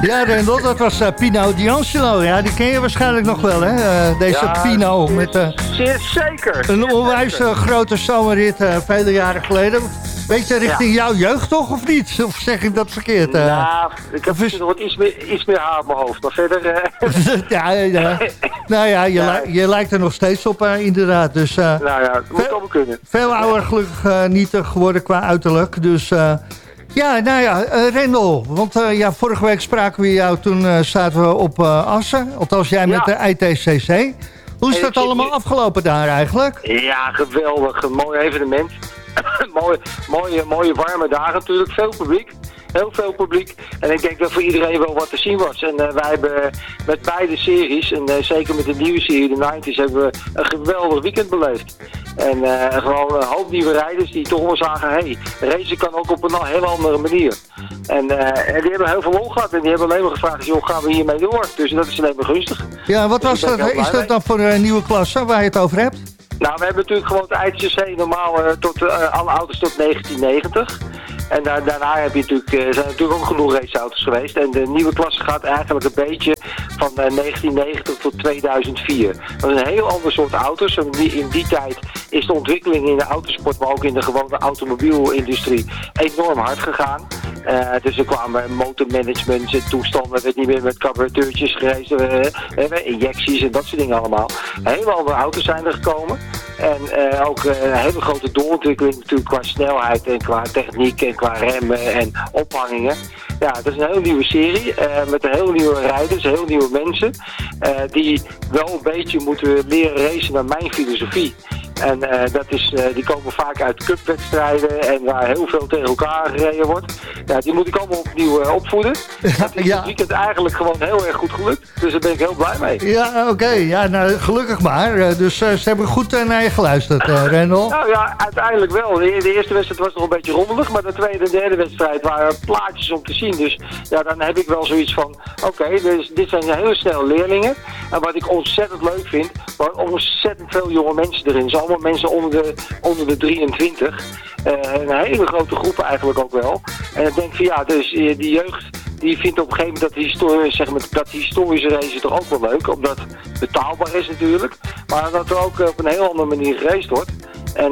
Ja, Rendel, dat was Pino D'Angelo. Ja, die ken je waarschijnlijk nog wel, hè? Deze Pino met zeer zeker. een onwijs grote zomerrit vele jaren geleden. Weet je, richting jouw jeugd toch, of niet? Of zeg ik dat verkeerd? Nou, ik heb misschien nog iets meer haar op mijn hoofd. Maar verder... ja. Nou ja, je lijkt er nog steeds op, inderdaad. Dus, nou ja, dat moet allemaal kunnen. Veel ouder gelukkig niet geworden qua uiterlijk. Dus ja, nou ja, Rendel. Want vorige week spraken we jou, toen zaten we op Assen. Althans, jij met de ITCC. Hoe is dat allemaal afgelopen daar eigenlijk? Ja, geweldig. Een mooi evenement. mooie warme dagen natuurlijk. Veel publiek. Heel veel publiek. En ik denk dat voor iedereen wel wat te zien was. En wij hebben met beide series, en zeker met de nieuwe serie, de 90's, hebben we een geweldig weekend beleefd. En gewoon een hoop nieuwe rijders die toch wel zagen, racen kan ook op een hele andere manier. En die hebben heel veel lol gehad en die hebben alleen maar gevraagd, joh, gaan we hiermee door? Dus dat is alleen maar gunstig. Ja, wat was dat? Is dat dan voor een nieuwe klasse waar je het over hebt? Nou, we hebben natuurlijk gewoon het ITCC normaal tot alle auto's tot 1990. En daarna heb je zijn natuurlijk ook genoeg raceauto's geweest. En de nieuwe klasse gaat eigenlijk een beetje van 1990 tot 2004. Dat is een heel ander soort auto's. En in die tijd is de ontwikkeling in de autosport, maar ook in de gewone automobielindustrie, enorm hard gegaan. Dus er kwamen motormanagements en toestanden, werd niet meer met carburateurtjes gereden, injecties en dat soort dingen allemaal. Hele andere auto's zijn er gekomen. En ook een hele grote doorontwikkeling natuurlijk qua snelheid en qua techniek en qua remmen en ophangingen. Ja, dat is een heel nieuwe serie met een heel nieuwe rijders, heel nieuwe mensen die wel een beetje moeten leren racen naar mijn filosofie. En die komen vaak uit cupwedstrijden en waar heel veel tegen elkaar gereden wordt. Ja, die moet ik allemaal opnieuw opvoeden. Dat is dit weekend eigenlijk gewoon heel erg goed gelukt. Dus daar ben ik heel blij mee. Ja, oké. Ja, nou, gelukkig maar. Dus ze hebben goed naar je geluisterd, Rendel. Nou ja, uiteindelijk wel. De eerste wedstrijd was nog een beetje rommelig, maar de tweede en derde wedstrijd waren plaatjes om te zien. Dus ja, dan heb ik wel zoiets van, dus dit zijn hele snelle leerlingen. En wat ik ontzettend leuk vind, waar ontzettend veel jonge mensen erin zijn. Allemaal mensen onder de 23. Een hele grote groep eigenlijk ook wel. En ik denk van dus die jeugd die vindt op een gegeven moment dat historische race toch ook wel leuk. Omdat het betaalbaar is natuurlijk. Maar dat er ook op een heel andere manier geraced wordt. En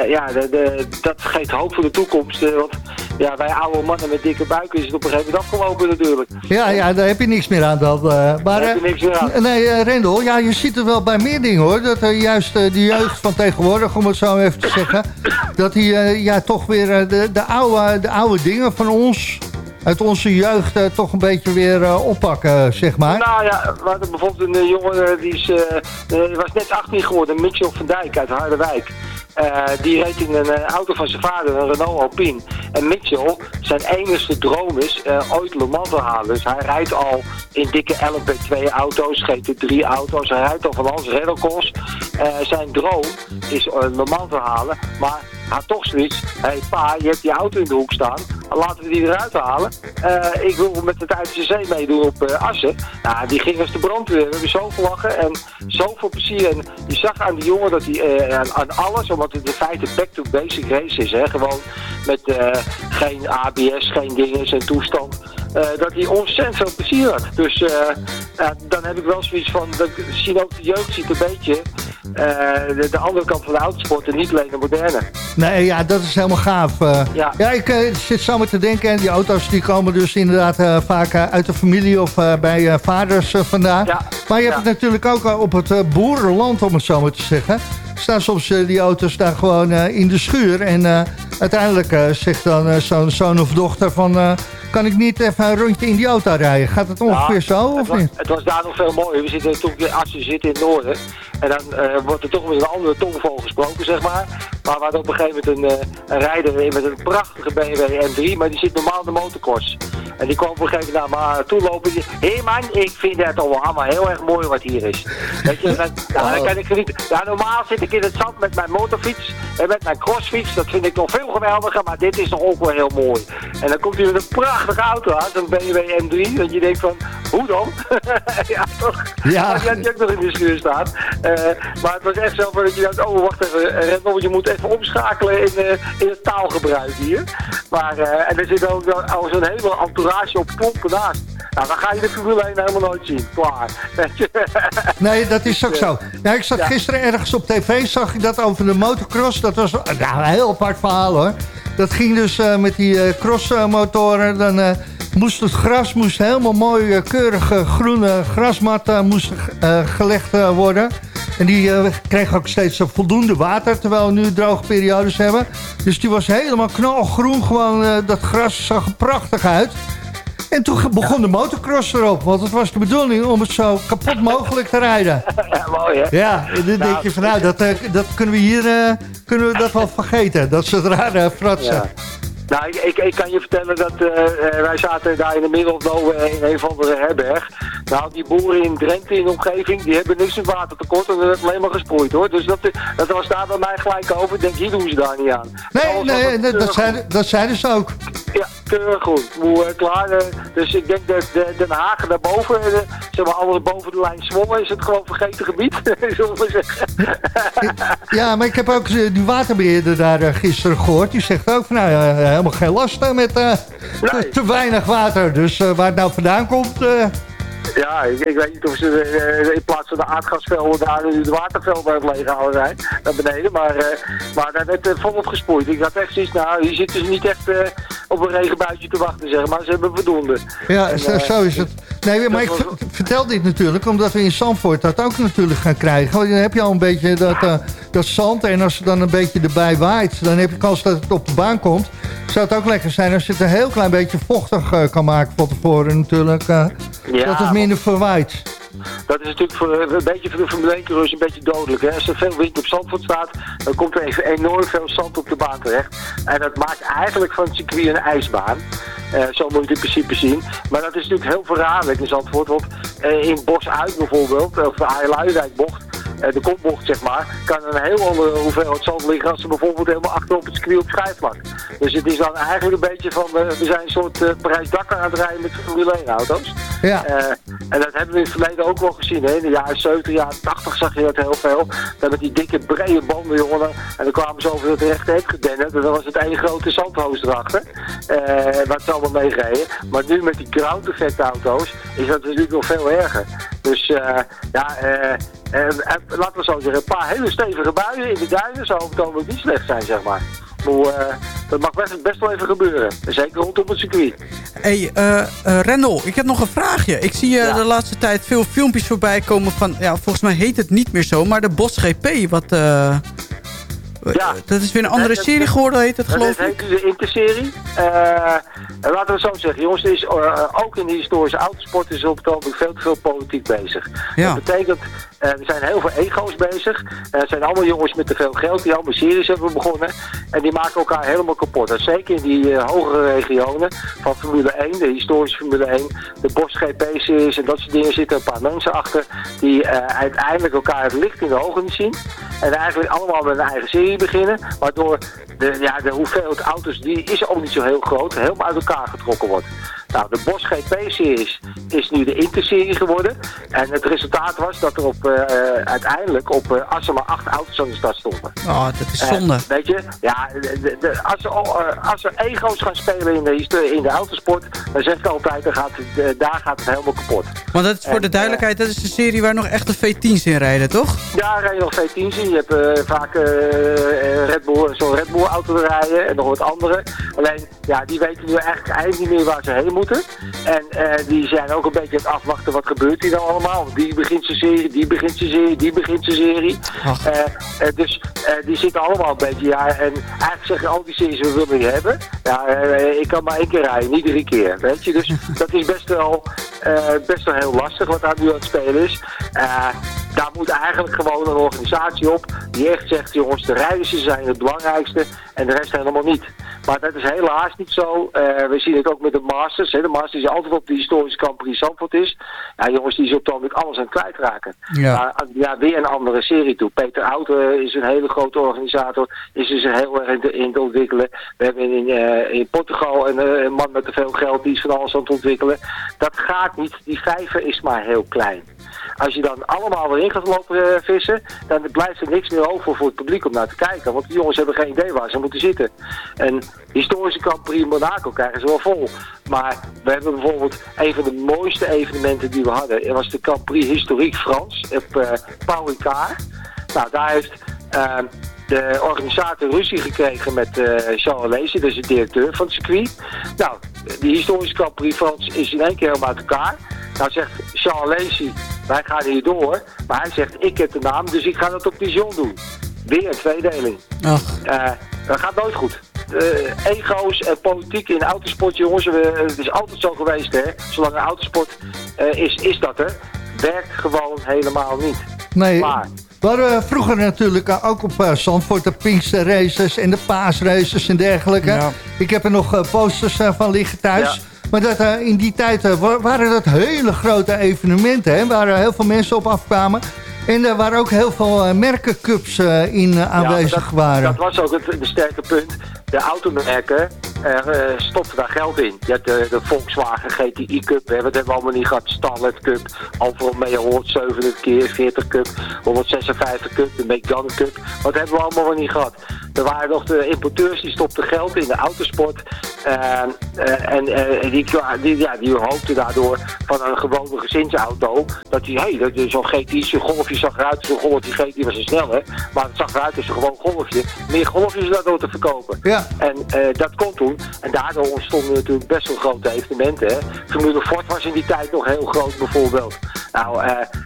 dat geeft hoop voor de toekomst. Want wij oude mannen met dikke buiken is het op een gegeven moment afgelopen natuurlijk. Ja, daar heb je niks meer aan dan. Maar, daar heb je niks meer aan. Nee, Rendel, je ziet er wel bij meer dingen hoor. Dat juist de jeugd van tegenwoordig, om het zo even te zeggen, dat die toch weer de oude dingen van ons, uit onze jeugd, toch een beetje weer oppakken, zeg maar. Nou ja, we hadden bijvoorbeeld een jongen die was net 18 geworden, Mitchell van Dijk uit Harderwijk. Die reed in een auto van zijn vader, een Renault Alpine. En Mitchell, zijn enige droom is ooit Le Mans te halen. Dus hij rijdt al in dikke LMP2 auto's, GT3 auto's. Hij rijdt al van alles rallycross. Zijn droom is Le Mans te halen. Maar hij had toch zoiets. Pa, je hebt die auto in de hoek staan. Laten we die eruit halen. Ik wil met het ITCC meedoen op Assen. Nou, die ging als de brandweer. We hebben zo gelachen en zoveel plezier. En je zag aan die jongen dat hij aan alles, omdat het in feite back to basic race is. Hè? Gewoon met geen ABS, geen dingen, zijn toestand. Dat hij ontzettend veel plezier had. Dus dan heb ik wel zoiets van, zien ook de jeugd ziet een beetje de andere kant van de autosport en niet alleen de moderne. Nee, ja, dat is helemaal gaaf. Ja, ik zit zo maar te denken, en die auto's die komen dus inderdaad vaak uit de familie of bij vaders vandaan. Ja, maar je hebt het natuurlijk ook op het boerenland, om het zo maar te zeggen. Staan soms die auto's daar gewoon in de schuur en uiteindelijk zegt dan zo'n zoon of dochter van, kan ik niet even een rondje in die auto rijden? Gaat het ongeveer zo, of niet? Het was daar nog veel mooier. We zitten natuurlijk, als je zit in het noorden, en dan wordt er toch met een andere tongval gesproken, zeg maar. Maar we hadden op een gegeven moment een rijder met een prachtige BMW M3, maar die zit normaal in de motocross. En die kwam op een gegeven moment naar me toe lopen. Hé man, ik vind het allemaal heel erg mooi wat hier is. Weet je, dan kan ik genieten. Ja, normaal zit ik in het zand met mijn motorfiets en met mijn crossfiets. Dat vind ik nog veel geweldiger, maar dit is nog ook wel heel mooi. En dan komt hij met een prachtige auto aan, zo'n BMW M3. Dat je denkt van, hoe dan? Ja, toch? Ja. Dat je ook nog in de schuur staat. Maar het was echt zo dat je dacht, wacht even, Rendel, je moet even omschakelen in het taalgebruik hier. Maar, en er zit ook al zo'n hele entourage op klompen naast. Nou, dan ga je de Formule 1 helemaal nooit zien. Klaar. Nee, dat is ook zo. Ja, ik zag gisteren ergens op tv, zag ik dat over de motocross. Dat was een heel apart verhaal, hoor. Dat ging dus met die crossmotoren. Dan moest het gras helemaal mooi, keurige groene grasmat moest gelegd worden. En die kreeg ook steeds voldoende water, terwijl we nu droge periodes hebben. Dus die was helemaal knalgroen, gewoon dat gras zag er prachtig uit. En toen begon de motocross erop, want het was de bedoeling om het zo kapot mogelijk te rijden. Ja, mooi hè? Ja, en dan denk je van nou, dat kunnen we hier dat wel vergeten, dat soort rare fratsen. Ja. Nou, ik kan je vertellen dat wij zaten daar in de middel in een of andere herberg. Nou, die boeren in Drenthe in de omgeving, die hebben niks met watertekort en dat werd alleen maar gesproeid, hoor. Dus dat was daar bij mij gelijk over. Ik denk, hier doen ze daar niet aan. Nee, dat zeiden ze ook. Ja, keurig goed. Klaar. Dus ik denk dat Den Haag daarboven, zeg maar alles boven de lijn Zwolle, is het gewoon vergeten gebied, zullen we zeggen. Ja, maar ik heb ook die waterbeheerder daar gisteren gehoord. Die zegt ook van, nou ja, helemaal geen last met te weinig water. Dus waar het nou vandaan komt... Ja, ik weet niet of ze in plaats van de aardgasvelden daar nu de watervelden aan het leeghouden zijn, naar beneden. Maar daar werd volop gespoeid. Ik had echt zoiets, nou, hier zitten ze niet echt op een regenbuitje te wachten, zeg maar. Ze hebben voldoende. Ja, en, zo is het. Nee, maar ik vertel dit natuurlijk, omdat we in Zandvoort dat ook natuurlijk gaan krijgen. Want dan heb je al een beetje dat zand en als het dan een beetje erbij waait, dan heb je kans dat het op de baan komt. Zou het ook lekker zijn als je het een heel klein beetje vochtig kan maken van tevoren natuurlijk. Dat het minder verwaait. Dat is natuurlijk een beetje voor de Formule 1-coureurs een beetje dodelijk. Hè? Als er veel wind op Zandvoort staat, dan komt er even enorm veel zand op de baan terecht. En dat maakt eigenlijk van het circuit een ijsbaan. Zo moet je het in principe zien. Maar dat is natuurlijk heel verraderlijk in Zandvoort. Want in Bos uit bijvoorbeeld, of de Aarluidijkbocht, de kopbocht zeg maar, kan een heel andere hoeveelheid zand liggen als ze bijvoorbeeld helemaal achter op het circuit op schijfvlak. Dus het is dan eigenlijk een beetje van, we zijn een soort Parijs-Dakar aan het rijden met Formule 1 auto's. Ja. En dat hebben we in het verleden ook wel gezien. Hè? In de jaren 70, jaren 80 zag je dat heel veel. Dan met die dikke brede banden, jongen. En dan kwamen ze over het rechte hek gedennen. Dan was het één grote zandhoos erachter. Wat ze allemaal meegereden. Maar nu met die ground effect auto's is dat natuurlijk nog veel erger. Dus laten we zo zeggen, een paar hele stevige buien in de duinen zou het niet slecht zijn, zeg maar. Dat mag best wel even gebeuren. Zeker rondom het circuit. Hey, Rendel, ik heb nog een vraagje. Ik zie de laatste tijd veel filmpjes voorbij komen van... Ja, volgens mij heet het niet meer zo, maar de Bosch GP. Dat is weer een andere serie geworden, heet het, geloof ik. Dat heet de Interserie. Laten we zo zeggen, jongens, er is ook in de historische autosport is op het ogenblik veel te veel politiek bezig. Ja. Dat betekent, er zijn heel veel ego's bezig. Er zijn allemaal jongens met te veel geld die allemaal series hebben begonnen. En die maken elkaar helemaal kapot. En zeker in die hogere regionen van Formule 1, de historische Formule 1, de Bosch GP-series en dat soort dingen, zitten een paar mensen achter die uiteindelijk elkaar het licht in de ogen niet zien. En eigenlijk allemaal met een eigen serie beginnen, waardoor de hoeveelheid auto's, die is ook niet zo heel groot, helemaal uit elkaar getrokken wordt. Nou, de Bosch GP-series is nu de Interserie geworden. En het resultaat was dat er uiteindelijk op Assen maar 8 auto's aan de start stonden. Oh, dat is zonde. Weet je, ja, als er ego's gaan spelen in de autosport, dan zeg ik altijd, daar gaat het helemaal kapot. Want dat is voor de duidelijkheid, dat is een serie waar nog echte V10's in rijden, toch? Ja, er rijden nog V10's in. Je hebt vaak zo'n Red Bull auto rijden en nog wat andere. Alleen, ja, die weten nu eigenlijk niet meer waar ze heen moeten. En die zijn ook een beetje aan het afwachten wat gebeurt hier dan allemaal. Die begint zijn serie, die begint zijn serie, die begint zijn serie. Dus die zitten allemaal een beetje, ja, en eigenlijk zeggen al die series we willen niet hebben. Ja, ik kan maar 1 keer rijden, niet 3 keer, weet je. Dus dat is best wel heel lastig wat daar nu aan het spelen is. Daar moet eigenlijk gewoon een organisatie op die echt zegt, jongens, de rijders zijn het belangrijkste en de rest helemaal niet. Maar dat is helaas niet zo. We zien het ook met de Masters. Hè. De Masters die altijd op de historische Grand Prix Zandvoort is. Ja, jongens, die is op het ogenblik alles aan het kwijtraken. Ja, weer een andere serie toe. Peter Oute is een hele grote organisator. Is dus heel erg in te ontwikkelen. We hebben in Portugal een man met te veel geld die is van alles aan het ontwikkelen. Dat gaat niet. Die vijver is maar heel klein. als je dan allemaal erin gaat lopen vissen, dan blijft er niks meer over voor het publiek om naar te kijken. Want die jongens hebben geen idee waar ze moeten zitten. En historische Grand Prix Monaco krijgen ze wel vol. Maar we hebben bijvoorbeeld een van de mooiste evenementen die we hadden. Dat was de Grand Prix Historique France op Paul Ricard. Nou, daar heeft de organisator ruzie gekregen met Jean Alesi, dat is de directeur van het circuit. Nou, die historische Grand Prix France is in één keer helemaal uit elkaar. Nou zegt Jean Alesi, wij gaan hier door. Maar hij zegt, ik heb de naam, dus ik ga dat op Dijon doen. Weer een tweedeling. Dat gaat nooit goed. Ego's en politiek in autosport, jongens, het is altijd zo geweest, hè. Zolang er autosport is dat er. Werkt gewoon helemaal niet. Nee. Maar we hadden vroeger natuurlijk ook op Zandvoort de Pinkster races en de paasraces en dergelijke. Ja. Ik heb er nog posters van liggen thuis. Ja. Maar dat, in die tijd waren dat hele grote evenementen, hè, waar heel veel mensen op afkwamen. En er waren ook heel veel merkencups in aanwezig waren. Dat was ook het sterke punt. De automerken stopten daar geld in. Je hebt de Volkswagen GTI Cup, wat hebben we allemaal niet gehad. Starlet Cup, Alfa Romeo 107 keer, 40 Cup, 156 Cup, de Megane Cup. Wat hebben we allemaal niet gehad. Er waren nog de importeurs die stopten geld in de autosport. Die hoopten daardoor van een gewone gezinsauto dat zo'n GTI, zo'n golfje zag eruit. Zo'n golfje GTI was een sneller, maar het zag eruit als een gewoon golfje. Meer golfjes daardoor te verkopen. Ja. En dat kon toen. En daardoor ontstonden natuurlijk best wel grote evenementen. Hè. Formule Ford was in die tijd nog heel groot bijvoorbeeld. Nou,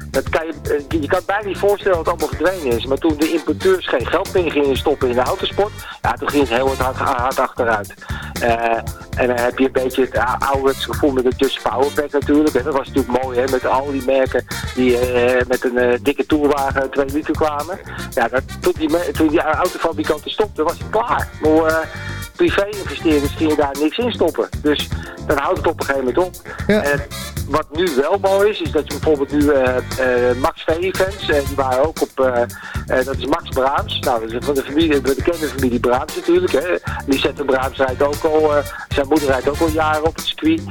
je kan het bijna niet voorstellen wat allemaal verdwenen is. Maar toen de importeurs geen geld meer gingen stoppen in de autosport, ja, toen ging het heel hard achteruit. En dan heb je een beetje het ouderwetse gevoel met de Dutch Powerpack natuurlijk. En dat was natuurlijk mooi, hè, met al die merken die met een dikke toerwagen 2 liter kwamen. Ja, toen die autofabrikanten stopten, was het klaar. Maar privé-investeerders gingen daar niks in stoppen. Dus dan houdt het op een gegeven moment op. Ja. Wat nu wel mooi is dat je bijvoorbeeld nu Max V-events, die waren ook op, dat is Max Braams. Nou, dat is van de bekende familie Braams natuurlijk. Hè. Lisette Braams rijdt ook al, zijn moeder rijdt ook al jaren op het circuit.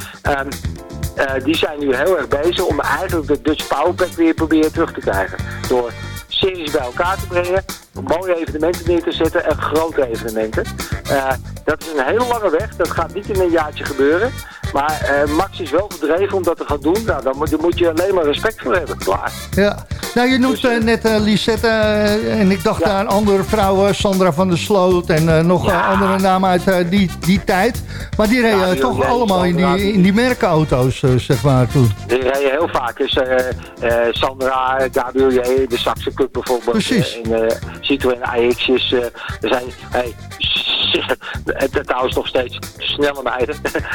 Die zijn nu heel erg bezig om eigenlijk de Dutch Powerpack weer proberen terug te krijgen. Door series bij elkaar te brengen, mooie evenementen neer te zetten en grote evenementen. Dat is een hele lange weg, dat gaat niet in een jaartje gebeuren. Maar Max is wel gedreven om dat te gaan doen. Nou, dan moet je alleen maar respect voor hebben. Klaar. Ja. Nou, je noemt net Lisette en ik dacht aan andere vrouwen, Sandra van der Sloot en nog andere namen uit die tijd. Maar die reden toch allemaal in die merkenauto's, zeg maar, toen. Die reden heel vaak. Dus Sandra, Gabriel, de Saxe Cup bijvoorbeeld. Precies. En Citroën AX'jes. Er zijn... trouwens nog steeds snelle meiden.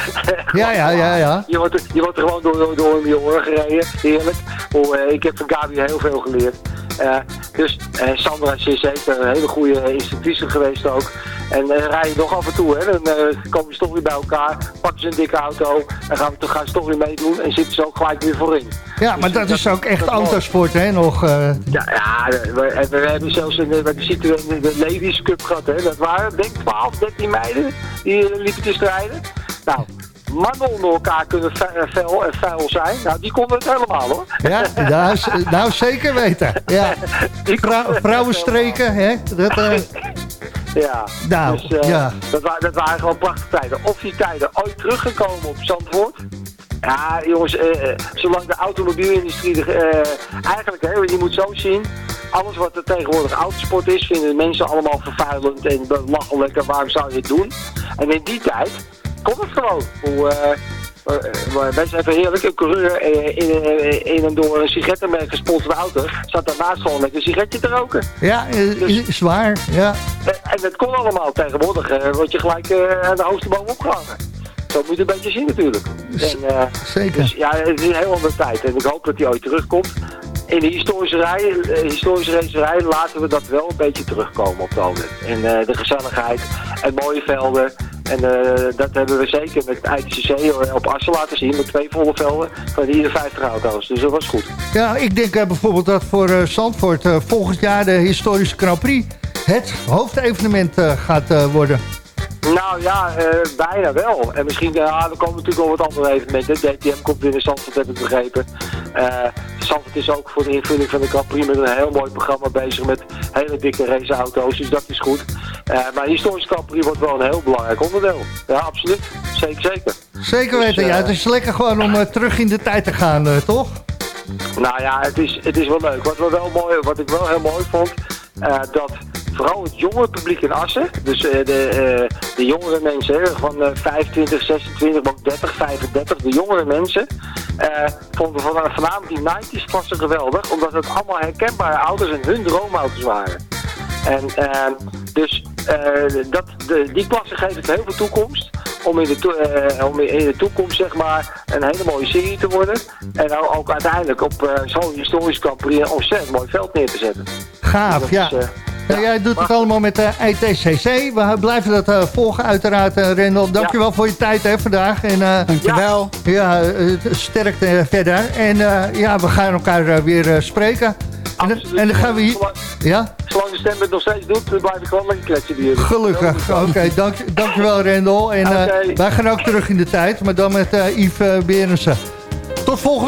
Ja. Je wordt er gewoon door je oren gereden. Heerlijk. Ik heb van Gabi heel veel geleerd. Dus Sandra is zeker een hele goede instructrice geweest ook. En rij je nog af en toe, hè. Dan komen ze toch weer bij elkaar, pakken ze een dikke auto en gaan ze toch weer meedoen en zitten ze ook gelijk weer voorin. Ja, dus, maar dat is ook echt autosport, hè, nog. Ja, we hebben zelfs de Citroën de Ladies Cup gehad, hè. Dat waren, denk ik, 12, 13 meiden die liepen te strijden. Nou, mannen onder elkaar kunnen fel en vuil zijn. Nou, die konden het helemaal, hoor. Ja, nou zeker weten. Ja. Vrouwenstreken, hè. Ja, nou, dus, dat waren gewoon prachtige tijden. Of die tijden ooit teruggekomen op Zandvoort. Ja, jongens, zolang de automobielindustrie eigenlijk, hè, je moet zo zien, alles wat er tegenwoordig autosport is, vinden de mensen allemaal vervuilend en belachelijk en waarom zou je het doen? En in die tijd kon het gewoon. Wij zijn even heerlijk, een coureur in en door een sigarettenmerk gesponsorde auto zat daarnaast gewoon met een sigaretje te roken. Ja, is waar, ja. En dat kon allemaal. Tegenwoordig word je gelijk aan de hoogste boom opgehangen. Zo moet je een beetje zien natuurlijk. Zeker. Dus, ja, het is een heel andere tijd en ik hoop dat die ooit terugkomt. In de historische racerij laten we dat wel een beetje terugkomen op het ogenblik. En de gezelligheid en mooie velden. En dat hebben we zeker met het ITCC op Assen laten zien. Met 2 volle velden van hier 50 auto's. Dus dat was goed. Ja, ik denk bijvoorbeeld dat voor Zandvoort volgend jaar de historische Grand Prix het hoofdevenement gaat worden. Nou ja, bijna wel. En misschien er komen natuurlijk wel wat andere evenementen. DTM komt weer in Zandvoort, heb ik begrepen. Zandvoort is ook voor de invulling van de Grand Prix met een heel mooi programma bezig met hele dikke raceauto's, dus dat is goed. Maar historische Grand Prix wordt wel een heel belangrijk onderdeel. Ja, absoluut. Zeker. Zeker weten, dus, ja. Het is lekker gewoon om terug in de tijd te gaan, toch? Nou ja, het is wel leuk. Wat ik wel heel mooi vond, dat vooral het jonge publiek in Assen, dus de jongere mensen van 25, 26, maar ook 30, 35, de jongere mensen, vonden voornamelijk die 90's klasse geweldig, omdat het allemaal herkenbare auto's en hun droomauto's waren. En die klasse geeft het heel veel toekomst. Om in de toekomst zeg maar een hele mooie serie te worden. En ook uiteindelijk op zo'n historisch Grand Prix een ontzettend mooi veld neer te zetten. Gaaf, dus ja. Jij doet het allemaal met de ITCC. We blijven dat volgen uiteraard, Rendel. Dankjewel voor je tijd vandaag. En, dankjewel. Ja, sterkte verder. En we gaan elkaar weer spreken. En dan gaan we hier... Ja? Zolang de stem het nog steeds doet, dan blijf ik gewoon lekker kletsen bij jullie. Gelukkig. Oké, dankjewel Rendel. En wij gaan ook terug in de tijd, maar dan met Yves Berensen. Tot volgende